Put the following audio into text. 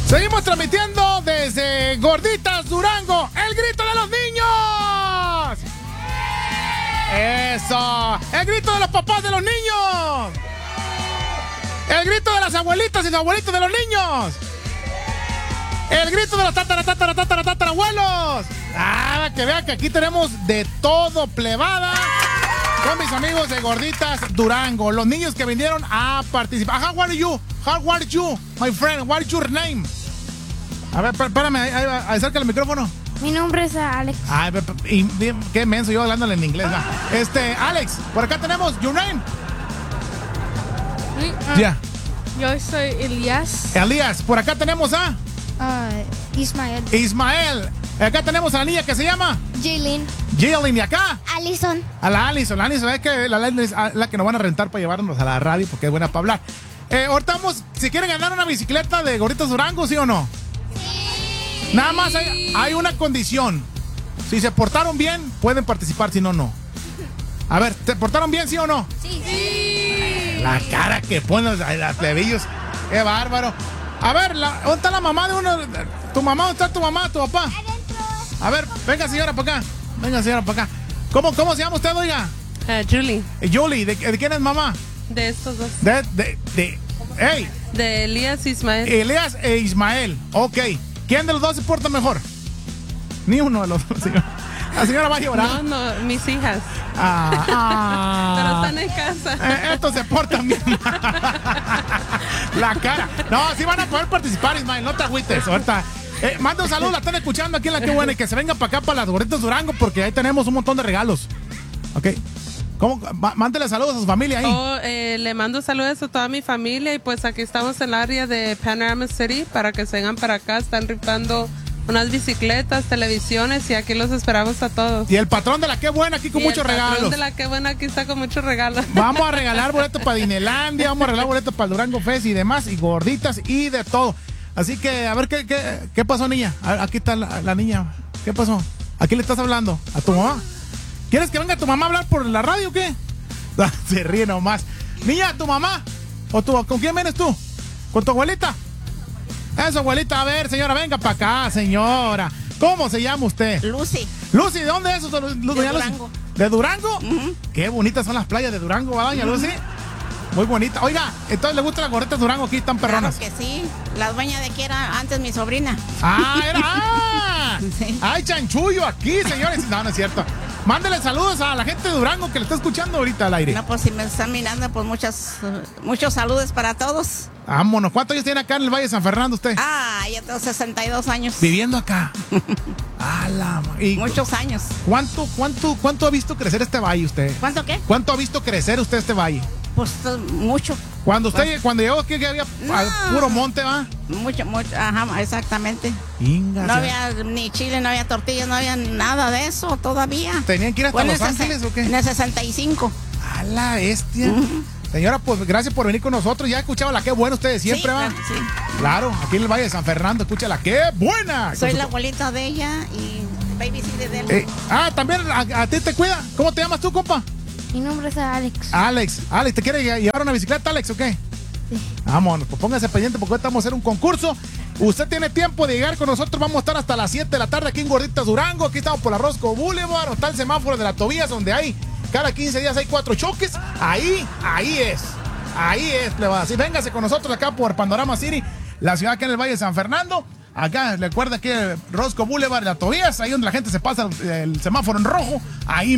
Seguimos transmitiendo desde Gorditas Durango, el grito de los niños. Eso, el grito de los papás de los niños. El grito de las abuelitas y los abuelitos de los niños. El grito de los tatarabuelos. Ah, que vean que aquí tenemos de todo, plebada. Con mis amigos de Gorditas Durango, los niños que vinieron a participar. How are you? How are you, my friend? What is your name? A ver, espérame, acerca el micrófono. Mi nombre es Alex. Ay, qué menso, yo hablándole en inglés. Alex, por acá tenemos, your name. Ya. Yo soy Elías. Elías, por acá tenemos a Ismael. Ismael. Acá tenemos a la niña que se llama Jaylin. Jaylin, y acá Allison. a la Allison. La Allison es que la que nos van a rentar para llevarnos a la radio porque es buena para hablar. Ahorita vamos, si quieren ganar una bicicleta de Gorditas Durango, ¿sí o no? Sí. Nada más hay una condición. Si se portaron bien, pueden participar, si no, no. A ver, ¿te portaron bien, sí o no? Sí. La cara que ponen los plebillos. Qué bárbaro. A ver, ¿dónde está la mamá de uno? ¿Tu mamá? ¿Dónde está tu mamá, tu papá? Adentro. A ver, venga señora para acá. Venga señora para acá. ¿Cómo se llama usted, oiga? Julie. Julie, ¿de quién es mamá? De estos dos. Hey. De Elías e Ismael. Elías e Ismael. Ok. ¿Quién de los dos se porta mejor? Ni uno de los dos, señora. La señora va a llorar. No, mis hijas. Pero están en casa. Estos se portan bien. La cara. No, sí van a poder participar, Ismael. No te agüites. Ahorita. Manda un saludo, la están escuchando aquí en la que buena y que se venga para acá, para las Gorditas Durango, porque ahí tenemos un montón de regalos. Ok. ¿Cómo? Mándele saludos a su familia ahí. Le mando saludos a toda mi familia y pues aquí estamos en el área de Panorama City para que se vengan para acá. Están rifando unas bicicletas, televisiones y aquí los esperamos a todos. Y el patrón de la que buena aquí con muchos regalos. El patrón de la que buena aquí está con muchos regalos. Vamos a regalar boletos para Dinelandia, vamos a regalar boletos para el Durango Fest y demás, y gorditas y de todo. Así que, a ver, ¿qué pasó, niña? Aquí está la niña. ¿Qué pasó? ¿A quién le estás hablando? ¿A tu mamá? ¿Quieres que venga tu mamá a hablar por la radio o qué? Se ríe nomás. Niña, ¿tu mamá? ¿Con quién vienes tú? ¿Con tu abuelita? Eso, abuelita. A ver, señora, venga para acá, señora. ¿Cómo se llama usted? Lucy. Lucy, ¿de dónde es eso? De Durango. ¿De Durango? Qué bonitas son las playas de Durango, ¿verdad, doña Lucy? Muy bonita. Oiga, entonces le gustan las gorditas Durango aquí, tan perronas. Claro que sí. La dueña de aquí era antes mi sobrina. Sí. Ay, chanchullo aquí, señores. No, no es cierto. Mándele saludos a la gente de Durango que le está escuchando ahorita al aire. No, pues si me están mirando, pues muchos saludos para todos. Vámonos. ¿Cuántos años tiene acá en el Valle de San Fernando usted? Ya tengo 62 años. Viviendo acá. Muchos años. ¿Cuánto ha visto crecer este valle usted? ¿Cuánto qué? ¿Cuánto ha visto crecer usted este valle? Pues mucho. Cuando llegó aquí que había puro monte, ¿va? Mucho, ajá, exactamente. Inga, no había ni chile, no había tortillas, no había nada de eso todavía. ¿Tenían que ir hasta Los Ángeles o qué? En el 65. A la bestia. Señora, pues gracias por venir con nosotros. Ya escuchaba la qué buena ustedes siempre, ¿va? Sí. Claro, aquí en el Valle de San Fernando, escucha la qué buena. Soy la abuelita de ella y babysitter de él. También a ti te cuida. ¿Cómo te llamas tú, compa? Mi nombre es Alex. Alex, ¿te quiere llevar una bicicleta, Alex, o qué? Sí. Vámonos, pues póngase pendiente porque hoy estamos a hacer un concurso. Usted tiene tiempo de llegar con nosotros. Vamos a estar hasta las 7 de la tarde aquí en Gorditas Durango. Aquí estamos por la Roscoe Boulevard. Está el semáforo de la Tobías, donde hay cada 15 días hay 4 choques. Ahí es, plebada. Así véngase con nosotros acá por Panorama City, la ciudad acá en el Valle de San Fernando. Acá, recuerda que Roscoe Boulevard, la Tobías, ahí donde la gente se pasa el semáforo en rojo. Ahí